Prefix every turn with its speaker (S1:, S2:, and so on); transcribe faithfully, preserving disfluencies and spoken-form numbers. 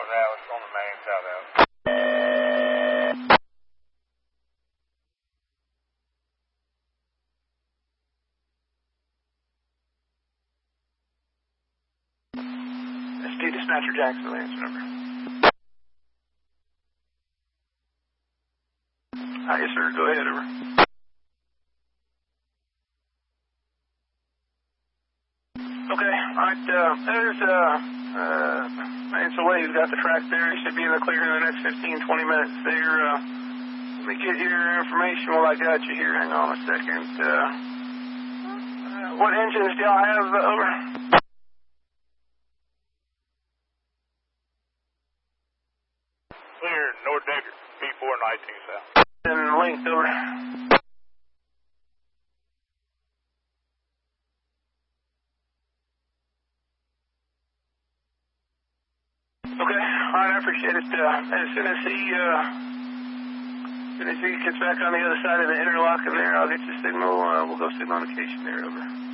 S1: South Alice on the main, South Alice.
S2: S D Dispatcher Jacksonville, answer number. Uh, yes, sir. Go ahead, over. Okay, all right. Uh, there's uh, uh, Lance Away who's got the track there. He should be in the clear in the next fifteen, twenty minutes there. Uh, let me get your information while I got you here. Hang on a second. Uh, uh, what engines do y'all have, uh, over?
S1: Clear, North Decker, B four nineteen South.
S2: And length, over. Okay, all right, I appreciate it. Uh, as soon as he, uh, as soon as he gets back on the other side of the interlock in there, I'll get your signal. Uh, we'll go signal indication there, over.